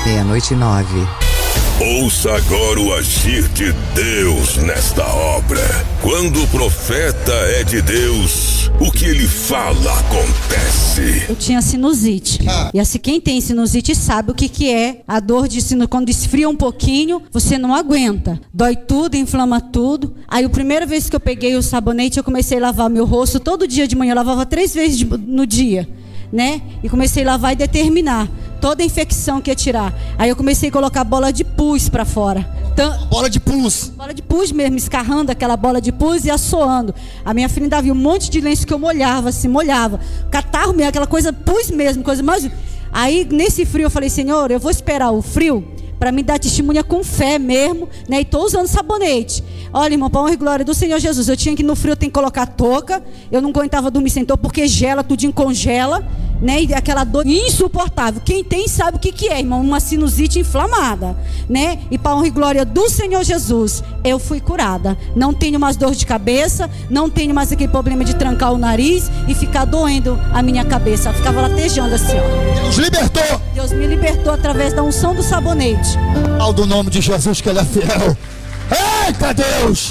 meia-noite e 9. Ouça agora o agir de Deus nesta obra. Quando o profeta é de Deus, o que ele fala acontece. Eu tinha sinusite. E assim, quem tem sinusite sabe o que é a dor de sinusite. Quando esfria um pouquinho, você não aguenta. Dói tudo, inflama tudo. Aí a primeira vez que eu peguei o sabonete, eu comecei a lavar meu rosto todo dia de manhã. Eu lavava 3 vezes no dia, né? E comecei a lavar e determinar toda a infecção que ia tirar. Aí eu comecei a colocar bola de pus pra fora. Bola de pus? Bola de pus mesmo, escarrando aquela bola de pus e assoando. A minha filha ainda viu um monte de lenço que eu molhava, assim, molhava. Catarro mesmo, aquela coisa, pus mesmo, coisa mais... Aí nesse frio eu falei, Senhor, eu vou esperar o frio para me dar testemunha com fé mesmo, né? E tô usando sabonete. Olha, irmão, para honra e glória do Senhor Jesus, eu tinha que ir no frio, eu tenho que colocar touca. Eu não aguentava dormir sem touca, porque gela, tudinho congela, né? E aquela dor insuportável. Quem tem sabe o que é, irmão, uma sinusite inflamada, né? E para honra e glória do Senhor Jesus, eu fui curada. Não tenho mais dor de cabeça, não tenho mais aquele problema de trancar o nariz e ficar doendo a minha cabeça. Eu ficava latejando assim, ó. Deus libertou. Deus me libertou através da unção do sabonete. Ao do nome de Jesus, que ele é fiel. Eita Deus!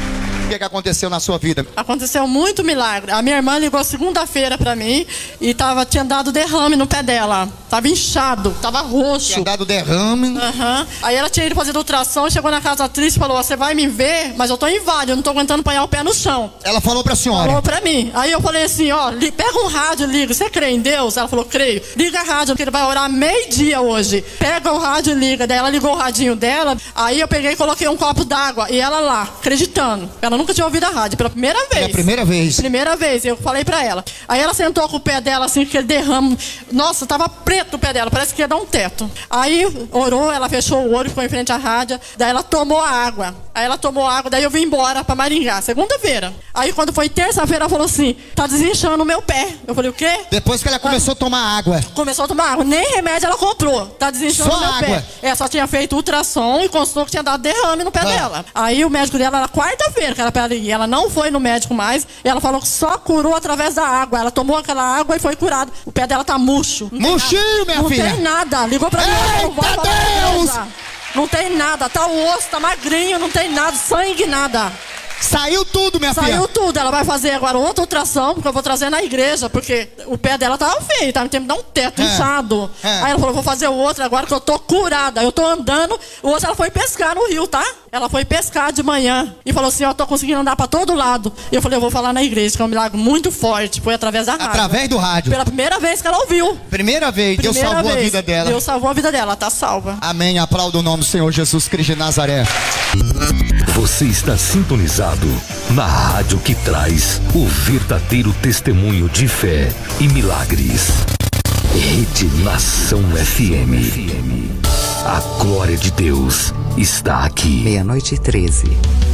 O que aconteceu na sua vida? Aconteceu muito milagre. A minha irmã ligou segunda-feira pra mim e tinha dado derrame no pé dela. Tava inchado, tava roxo. Tinha dado derrame. Aí ela tinha ido fazer ultrassom, chegou na casa triste e falou, você vai me ver, mas eu tô inválido, eu não tô aguentando apanhar o pé no chão. Ela falou pra senhora? Falou pra mim. Aí eu falei assim, ó, pega um rádio, liga, você crê em Deus? Ela falou, creio. Liga a rádio, porque ele vai orar meio-dia hoje. Pega o rádio e liga. Daí ela ligou o radinho dela, aí eu peguei e coloquei um copo d'água, e ela lá, acreditando. Ela nunca tinha ouvido a rádio, pela primeira vez. Pela primeira vez? Primeira vez, eu falei pra ela. Aí ela sentou com o pé dela, assim, aquele derrame. Nossa, tava preto o pé dela, parece que ia dar um teto. Aí orou, ela fechou o olho, ficou em frente à rádio. Daí ela tomou a água. Aí ela tomou água, daí eu vim embora pra Maringá, segunda-feira. Aí quando foi terça-feira, ela falou assim, tá desinchando o meu pé. Eu falei, o quê? Depois que ela começou a tomar água. Começou a tomar água, nem remédio ela comprou. Tá desinchando Só o meu água. pé. Só tinha feito ultrassom e constatou que tinha dado derrame no pé dela. Aí o médico dela era quarta-feira que era pra ela ir. Ela não foi no médico mais. E ela falou que só curou através da água. Ela tomou aquela água e foi curada. O pé dela tá murcho. Murchinho, minha filha. Não tem nada. Ligou pra mim. Eita Deus! Não tem nada. Tá o osso, tá magrinho, não tem nada. Sangue, nada. Saiu tudo, minha filha. Saiu tudo. Ela vai fazer agora outra ultrassom, porque eu vou trazer na igreja, porque o pé dela tava feio, tava tendo que dar um teto inchado. Aí ela falou, vou fazer o outro agora que eu tô curada. Eu tô andando. Hoje ela foi pescar no rio, tá? Ela foi pescar de manhã e falou assim, ó, tô conseguindo andar pra todo lado. E eu falei, eu vou falar na igreja, que é um milagre muito forte. Foi através da rádio. Através do rádio. Pela primeira vez que ela ouviu. Primeira vez. Deus salvou a vida dela. Deus salvou a vida dela, ela tá salva. Amém. Aplauda o nome do Senhor Jesus Cristo de Nazaré. Você está sintonizado na rádio que traz o verdadeiro testemunho de fé e milagres. Rede Nação FM. A glória de Deus está aqui. Meia-noite e 13.